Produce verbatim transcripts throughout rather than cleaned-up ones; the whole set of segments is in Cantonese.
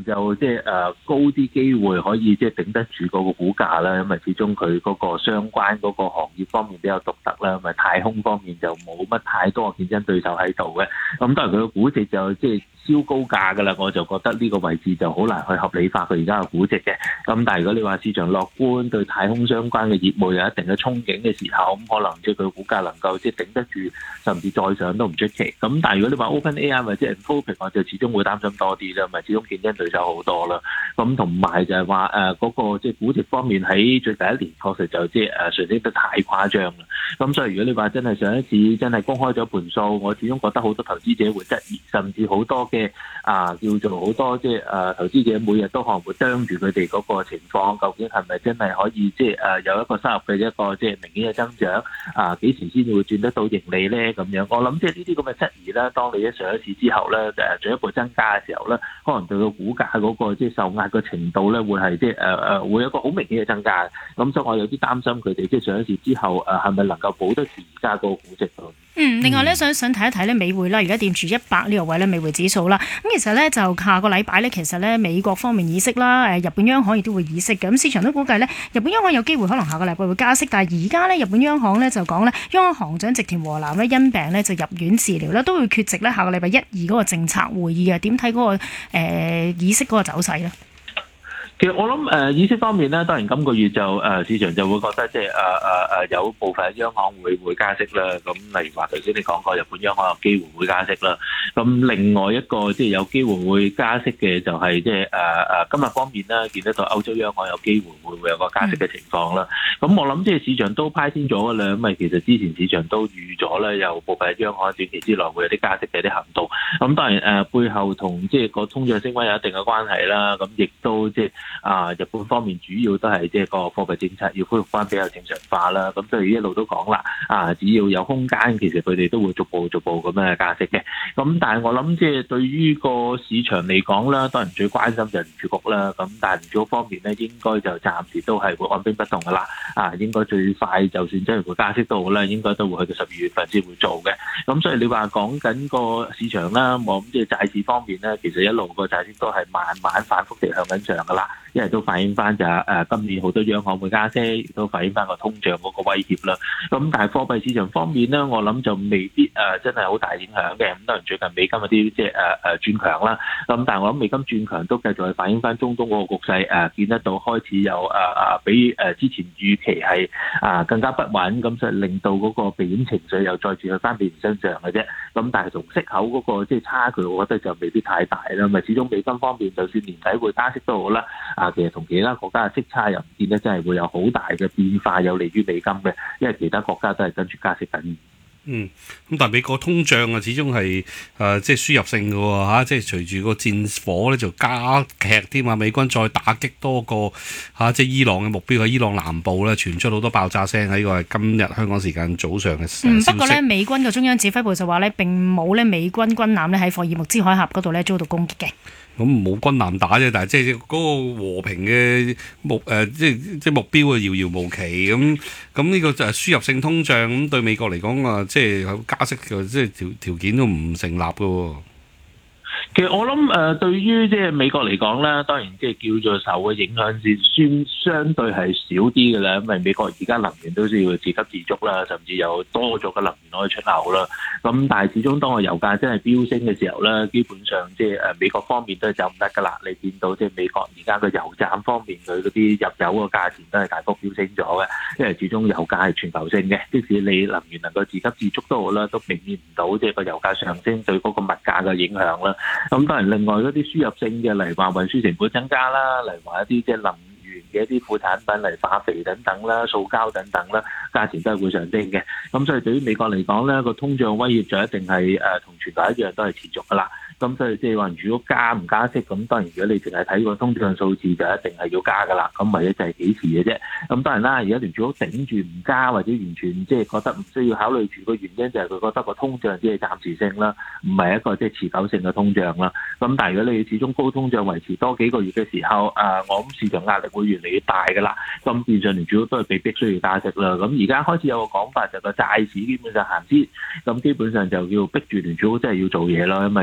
能就即係誒高啲機會可以即係頂得住嗰個股價啦，因為始終佢嗰個相關嗰個行業方面比較獨特啦，咁啊太空方面就冇乜太多競爭對手喺度嘅，咁當然佢嘅估值就即係超高價㗎啦，我就覺得呢個位置就好難去合理化佢而家嘅估值嘅。咁但係如果你話市場樂觀，對太空相關嘅業務有一定嘅憧憬嘅時候，咁可能即係佢股價能夠即係頂得住，甚至再上都唔出奇。咁但係如果你話 OpenAI 或者 Anthropic，我就始終會擔心多啲啦，咪始終競爭對手好多啦。咁同埋就係話誒嗰個即係估值方面喺最近一年確實就即係誒上升得太誇張啦。咁所以如果你話真係上一次真係公開咗盤數，我始終覺得好多投資者會質疑，甚至好多嘅啊叫做好多即係誒投資者每日都可能會盯住佢哋嗰個情況，究竟係咪真係可以即係誒有一個收入嘅一個即係明顯嘅增長？啊幾時先至會轉得到盈利咧？咁樣我諗即係呢啲咁嘅質疑啦，當你一上一市之後咧誒進一步增加嘅時候咧，可能對個股價嗰個即係受壓嘅程度咧會係即係誒誒會有一個好明顯嘅增加。咁所以我有啲擔心佢哋即係上一市之後誒係咪能夠保得住而家個估值咯？ 嗯，另外咧想想睇一睇咧美匯啦，而家掂住一百呢個位咧美匯指數啦。咁其實咧就下個禮拜咧，其實咧美國方面議息啦，誒日本央行亦都會議息嘅。咁市場都估計咧，日本央行有機會可能下個禮拜會加息，但係而家咧日本央行咧就講咧，央行行長植田和男咧因病咧就入院治療啦，都會缺席咧下個禮拜一二嗰個政策會議嘅。點睇嗰個誒、呃、議息嗰個走勢咧？ 其實我諗誒、呃、議息方面咧，當然今個月就誒、呃、市場就會覺得即係誒誒誒有部分央行會會加息啦。咁例如話頭先你講過日本央行有機會會加息啦。咁另外一個即係有機會會加息嘅就係即係誒誒今日方面啦，見得到歐洲央行有機會會會有個加息嘅情況啦。咁、嗯、我諗即係市場都派先咗㗎啦，因為其實之前市場都預咗咧，有部分央行短期之內會有啲加息嘅啲行動。咁當然誒、呃、背後同即係個通脹升溫有一定嘅關係啦。咁亦都即係。啊！日本方面主要都係即係個貨幣政策要恢復翻比較正常化啦，咁所以一路都講啦，啊只要有空間，其實佢哋都會逐步逐步咁樣加息嘅。咁但係我諗即係對於個市場嚟講啦，當然最關心就係聯儲局啦。咁但係聯儲局方面咧，應該就暫時都係會按兵不動噶啦。啊，應該最快就算真係會加息都好啦，應該都會去到十二月份先會做嘅。咁所以你話講緊個市場啦，我諗即係債市方面咧，其實一路個債市都係慢慢反覆地向緊上噶啦。因為都反映翻就係誒今年好多央行會加息，亦都反映翻個通脹嗰個威脅啦。咁但係貨幣市場方面咧，我諗就未必誒真係好大影響嘅。咁當然最近美金嗰啲即係誒誒轉強啦。咁但係我諗美金轉強都繼續係反映翻中東嗰個局勢誒，見得到開始有誒誒比誒之前預期係啊更加不穩，咁所以令到嗰個避險情緒又再轉去翻美元身上嘅啫。咁但係同息口嗰個即係差距，我覺得就未必太大啦。咪始終美金方面，就算年底會加息都好啦。啊，其實同其他國家嘅息差又唔見得真係會有好大嘅變化，有利於美金嘅，因為其他國家都係跟住加息緊。 嗯，咁但係美國通脹啊，始終係誒即係輸入性嘅喎嚇，即係隨住個戰火咧就加劇添啊！美軍再打擊多個嚇，即係伊朗嘅目標喺伊朗南部咧，傳出好多爆炸聲，喺呢個係今日香港時間早上嘅消息。 嗯，不過咧，美軍嘅中央指揮部就話咧，並冇咧美軍軍艦咧喺霍爾木茲海峽嗰度咧遭到攻擊嘅。 咁冇軍艦打啫，但係即係嗰個和平嘅目誒、呃，即係即係目標啊，遙遙無期咁。咁呢個就係輸入性通脹，咁對美國嚟講啊，即係加息嘅，即係條條件都唔成立嘅喎。 其實我諗誒、呃，對於即係美國嚟講咧，當然即係叫做受嘅影響是算相對係少啲嘅啦，因為美國而家能源都需要自給自足啦，甚至有多咗嘅能源可以出口啦。咁但係始終當個油價真係飆升嘅時候咧，基本上即係誒美國方面都係走唔得噶啦。你見到即係美國而家嘅油站方面佢嗰啲入油個價錢都係大幅飆升咗嘅，因為始終油價係全球性嘅，即使你能源能夠自給自足都好啦，都避免唔到即係個油價上升對嗰個物價嘅影響啦。咁當然另外嗰啲輸入性嘅，例如話運輸成本增加啦，例如話一啲即係能源嘅一啲副產品，例如化肥等等啦、塑膠等等啦，價錢都係會上升嘅。咁所以對於美國嚟講咧，個通脹威脅就一定係誒同全球一樣都係持續噶啦。咁所以即係話，如果加唔加息，咁當然如果你淨係睇個通脹數字，就一定係要加噶啦。咁唯一就係幾時嘅啫。咁當然啦，而家聯儲局頂住唔加，或者完全即係覺得唔需要考慮住個原因，就係佢覺得個通脹只係暫時性啦，唔係一個即係持久性嘅通脹啦。咁但係如果你始終高通脹維持多幾個月嘅時候，誒，我諗市場壓力會越嚟越大噶啦。咁變相聯儲局都係被逼需要加息啦。咁而家開始有個講法，就個債市基本上行先，咁基本上就要逼住聯儲局真係要做嘢啦。因為如果你個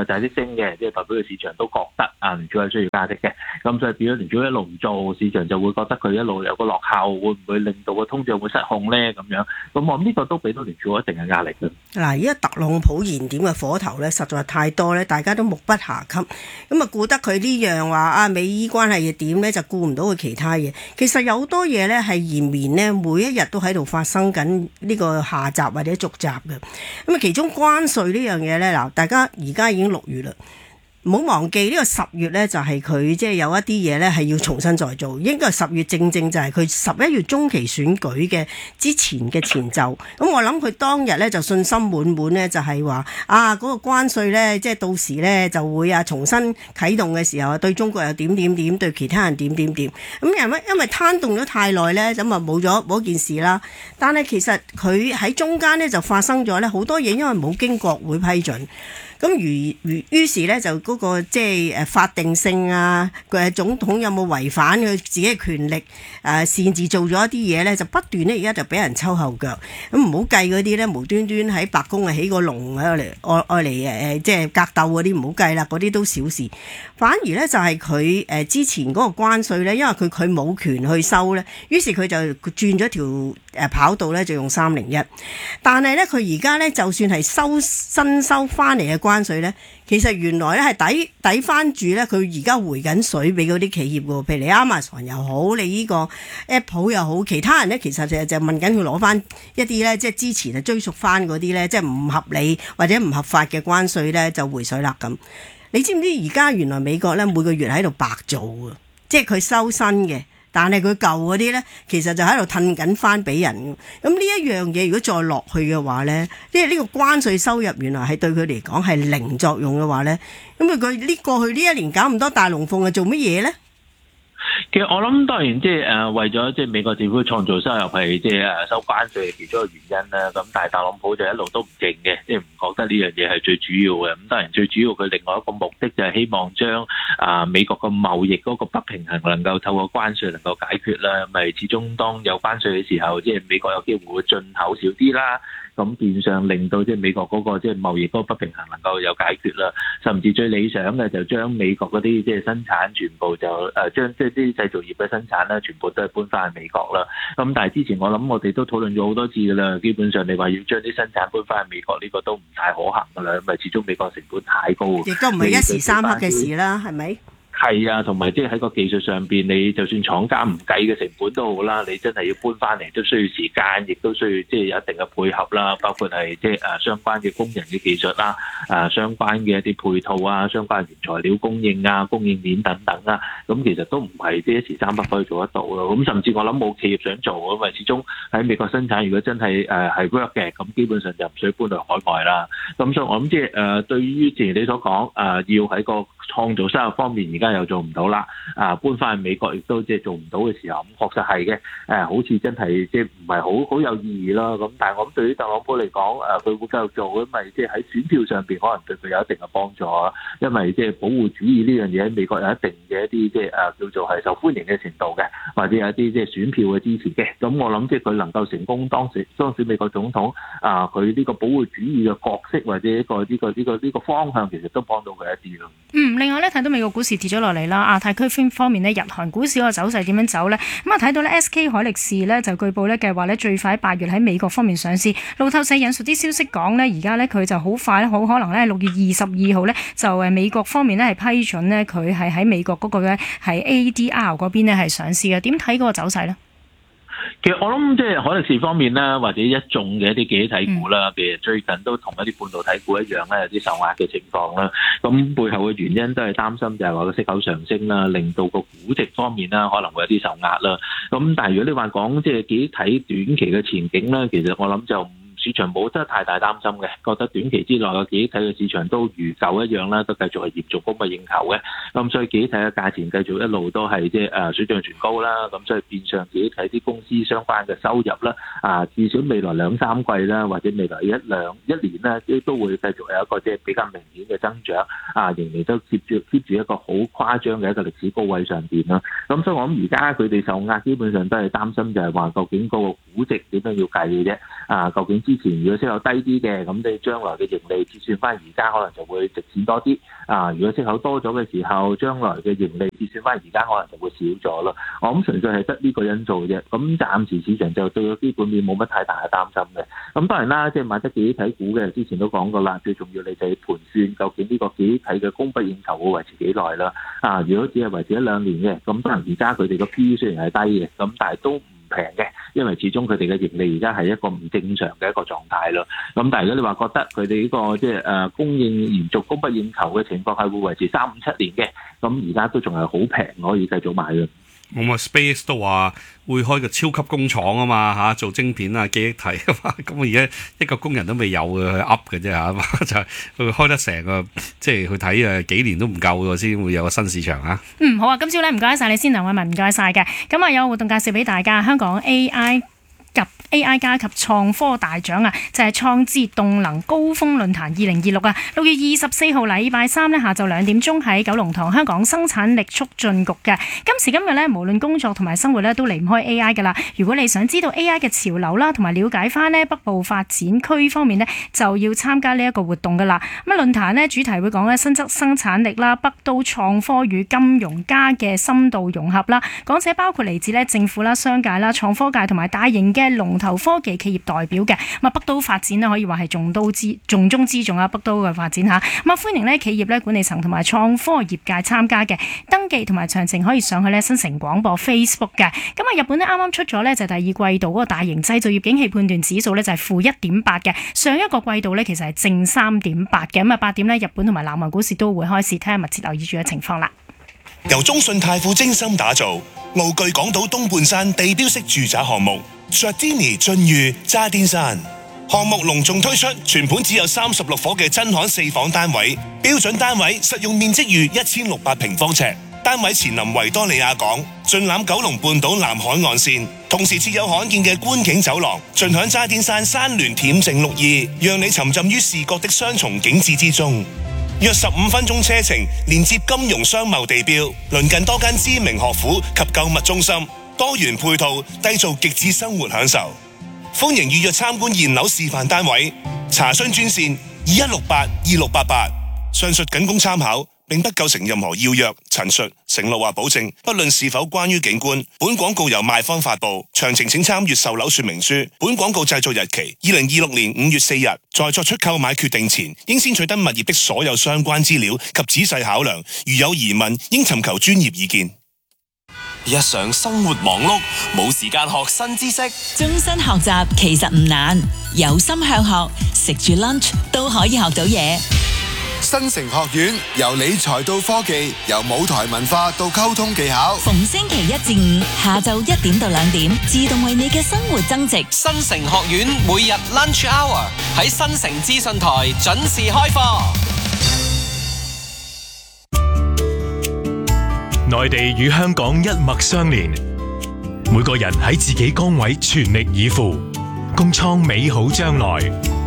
債息升嘅，即係代表個市場都覺得啊聯儲係需要加息嘅。咁所以變咗聯儲一路唔做，市場就會覺得佢一路有個落後，會唔會令到個通脹會失控咧？咁樣，咁我諗呢個都俾到聯儲一定嘅壓力嘅。 嗱，而家特朗普燃點嘅火頭咧，實在太多咧，大家都目不暇給。咁啊，顧得佢呢樣話啊，美伊關係係點咧，就顧唔到佢其他嘢。其實有好多嘢咧係延綿咧，每一日都喺度發生緊呢個下集或者續集嘅。咁啊，其中關稅呢樣嘢咧，嗱，大家而家已經六月啦。唔好忘記呢個十月呢，就係佢即係有一啲嘢呢係要重新再做，應該係十月正正就係佢十一月中期選舉嘅之前嘅前奏。咁我諗佢當日呢就信心滿滿呢，就係話啊嗰個關稅呢，即係到時呢就會啊重新啟動嘅時候啊，對中國又點點點，對其他人點點點。咁因為因為攤動咗太耐呢，咁啊冇咗冇件事啦。但係其實佢喺中間呢就發生咗呢好多嘢，因為冇經國會批准。咁如如於是咧就嗰個即係誒法定性啊，佢總統有冇違反佢自己嘅權力誒擅自做咗一啲嘢咧，就不斷咧而家就俾人抽後腳。咁唔好計嗰啲咧無端端喺白宮啊起個龍喺度嚟愛愛嚟誒即係格鬥嗰啲唔好計啦，嗰啲都小事。反而咧就係佢誒之前嗰個關稅咧，因為佢佢冇權去收咧，於是佢就轉咗條誒跑道咧就用三零一。但係咧佢而家咧就算係收新收翻嚟嘅關稅咧，其實原來咧係抵抵翻住咧，佢而家回緊水俾嗰啲企業喎，譬如你 Amazon 又好，你呢個 Apple 又好，其他人咧其實就就問緊佢攞翻一啲咧，即係之前就追溯翻嗰啲咧，即係唔合理或者唔合法嘅關稅咧就回水啦咁。你知唔知而家原來美國咧每個月喺度白做啊？即係佢收新嘅。但係佢舊嗰啲呢，其實就喺度褪緊翻俾人。咁呢一樣嘢，如果再落去嘅話呢，即係呢個關稅收入原來係對佢嚟講係零作用嘅話呢，咁佢佢呢過去呢一年搞咁多大龍鳳係做乜嘢呢？ 其實我諗當然即係誒為咗即係美國政府創造收入係即係誒收關稅嘅其中一個原因啦。咁但係特朗普就一路都唔認嘅，即係唔覺得呢樣嘢係最主要嘅。咁當然最主要佢另外一個目的就係希望將啊美國嘅貿易嗰個不平衡能夠透過關稅能夠解決啦。咪始終當有關稅嘅時候，即係美國有機會會進口少啲啦。咁變相令到即係美國嗰個即係貿易嗰個不平衡能夠有解決啦，甚至最理想嘅就將美國嗰啲即係生產全部就誒將即係啲製造業嘅生產咧，全部都係搬翻去美國啦。咁但係之前我諗我哋都討論咗好多次㗎啦，基本上你話要將啲生產搬翻去美國呢個都唔太可行㗎啦，因為始終美國成本太高， 亦都唔係一時三刻嘅事啦，係咪？ 係啊，同埋即係喺個技術上邊，你就算廠家唔計嘅成本都好啦，你真係要搬翻嚟都需要時間，亦都需要即係有一定嘅配合啦，包括係即係誒相關嘅工人嘅技術啦，誒相關嘅一啲配套啊，相關嘅原材料供應啊、供應鏈等等啊，咁其實都唔係即係一時三刻可以做得到咯。咁甚至我諗冇企業想做，因為始終喺美國生產，如果真係誒係 work 嘅，咁基本上就唔需要搬去海外啦。咁所以我諗即係誒對於正如你所講誒，要喺個創造收入方面，而家又做唔到啦，啊搬翻去美國亦都即係做唔到嘅時候，咁確實係嘅，誒好似真係即係唔係好好有意義咯。咁但係我諗對於特朗普嚟講，誒佢會繼續做，因為即係喺選票上邊可能對佢有一定嘅幫助啊。因為即係保護主義呢樣嘢喺美國有一定嘅一啲即係誒叫做係受歡迎嘅程度嘅，或者有一啲即係選票嘅支持嘅。咁我諗即係佢能夠成功當選當選美國總統，啊佢呢個保護主義嘅角色或者一個呢個呢個呢個方向，其實都幫到佢一啲咯。 嗯，另外咧睇到美國股市跌咗落嚟啦，亞太區方面呢，日韓股市個走勢點樣走呢？咁啊睇到呢 S K 海力士呢，就據報呢計劃呢最快八月喺美國方面上市。路透社引述啲消息講呢，而家呢，佢就好快好可能呢六月二十二號呢，就誒美國方面呢係批准呢，佢係喺美國嗰個呢係 A D R 嗰邊呢係上市嘅。點睇嗰個走勢呢？ 其實我諗即係海力士方面啦，或者一眾嘅一啲記憶體股啦，譬如最近都同一啲半導體股一樣咧，有啲受壓嘅情況啦。咁背後嘅原因都係擔心就係話個息口上升啦，令到個估值方面啦可能會有啲受壓啦。咁但係如果你話講即係記憶體短期嘅前景咧，其實我諗就市場冇得太大擔心嘅，覺得短期之內嘅記憶體嘅市場都如舊一樣啦，都繼續係嚴重供不應求嘅。咁所以記憶體嘅價錢繼續一路都係即係誒水漲船高啦。咁所以變相記憶體啲公司相關嘅收入啦，啊至少未來兩三季啦，或者未來一兩一年咧，都都會繼續有一個即係比較明顯嘅增長。啊，仍然都 keep 住 keep 住一個好誇張嘅一個歷史高位上邊啦。咁所以我諗而家佢哋受壓，基本上都係擔心就係話究竟嗰個估值點樣要計嘅啫。啊，究竟之前如果息口低啲嘅，咁你將來嘅盈利折算翻而家可能就會值錢多啲啊。如果息口多咗嘅時候，將來嘅盈利折算翻而家可能就會少咗咯。我諗純粹係得呢個因素啫。咁暫時市場就對個基本面冇乜太大嘅擔心嘅。咁當然啦，即係買得記憶體股嘅，之前都講過啦，最重要你就係盤算究竟呢個記憶體嘅供不應求會維持幾耐啦。啊，如果只係維持一兩年嘅，咁當然而家佢哋個 P E 雖然係低嘅，咁但係都唔平嘅，因為始終佢哋嘅盈利而家係一個唔正常嘅一個狀態咯。咁但係如果你話覺得佢哋呢個即係誒供應延續供不應求嘅情況係會維持三五七年嘅，咁而家都仲係好平，可以繼續買嘅。 咁啊 Space 都話會開個超級工廠啊嘛嚇，做晶片啊記憶體啊嘛，咁而家一個工人都未有嘅，去 up 嘅啫嚇，就係佢開得成個，即係去睇誒幾年都唔夠喎，先會有個新市場啊。嗯， 好啊，今朝咧唔該晒你先，梁偉文唔該晒嘅。咁啊有活動介紹俾大家，香港 A I 及 A I 加及創科大獎啊，就係創智動能高峰論壇二零二六啊，六月二十四號禮拜三呢，下晝兩點鐘喺九龍塘香港生產力促進局嘅。今時今日呢，無論工作同埋生活呢，都離唔開 A I 噶啦。如果你想知道 A I 嘅潮流啦，同埋了解翻呢北部發展區方面呢，就要參加呢一個活動噶啦。咁啊論壇呢，主題會講呢新質生產力啦、北都創科與金融家嘅深度融合啦。講者包括嚟自呢政府啦、商界啦、創科界同埋大型嘅龍投科技企業代表嘅。咁啊北都發展呢，可以話係重都之重中之重啊，北都嘅發展嚇。咁啊歡迎呢企業呢管理層同埋創科業界參加嘅，登記同埋詳情可以上去呢新城廣播 Facebook 嘅。咁啊日本呢啱啱出咗呢就係第二季度嗰個大型製造業景氣判斷指數呢就係負一點八嘅，上一個季度呢其實係正三點八嘅。咁啊八點呢日本同埋南韓股市都會開市，睇下密切留意住嘅情況啦。 由中信泰富精心打造，傲具港島東半山地標式住宅項目Giardini俊裕渣甸山項目隆重推出，全盤只有三十六伙嘅真罕四房單位，標準單位實用面積逾一千六百平方尺，單位前臨維多利亞港，盡覽九龍半島南海岸線，同時設有罕見嘅觀景走廊，盡享渣甸山山巒恬靜綠意，讓你沉浸於視覺的雙重景致之中。約十五分鐘車程，連接金融商貿地標，鄰近多間知名學府及購物中心，多元配套，締造極致生活享受。歡迎預約參觀現樓示範單位，查詢專線二一六八二六八八。上述僅供參考，並不構成任何要約、陳述、承諾或保證，不論是否關於景觀。本廣告由賣方發布，詳情請參閱售樓說明書。本廣告製作日期二零二六年五月四日。在作出購買決定前，應先取得物業的所有相關資料及仔細考量。如有疑問，應尋求專業意見。 日常生活忙碌，冇時間學新知識。 終身學習其實唔難，有心向學，食住 lunch 都可以學到嘢。 新城學院由理財到科技，由舞台文化到溝通技巧， 逢星期一至五下晝一點到兩點，自動為你嘅生活增值。 新城學院每日 lunch hour 喺新城資訊台準時開課。 內地與香港一脈相連，每個人喺自己崗位全力以赴，共創美好將來。